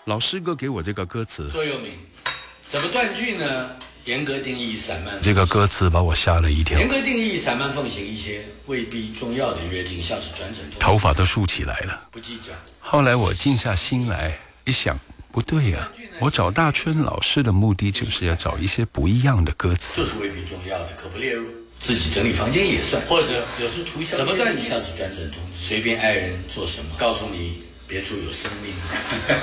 老师哥给我这个歌词， 座右铭，怎么断句呢？严格定义散漫。 这个歌词把我吓了一跳。 严格定义散漫奉行一些未必重要的约定，像是转诊头发都竖起来了。 不计较。 后来我静下心来一想，不对呀、我找大春老师的目的就是要找一些不一样的歌词。 就是未必重要的，可不列入。自己整理房间也算，或者有时涂消。怎么断句像是转诊通知？随便爱人做什么，告诉你别处有生命。